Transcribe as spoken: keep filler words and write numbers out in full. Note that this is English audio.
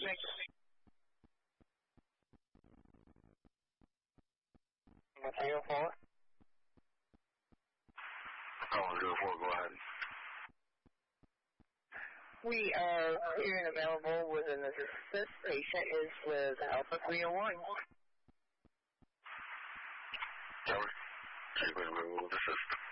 Thanks. three oh four. Oh, zero four, go ahead. We are here and available with an assist. Patient is with Alpha three oh one. Tower, sequence available with assist.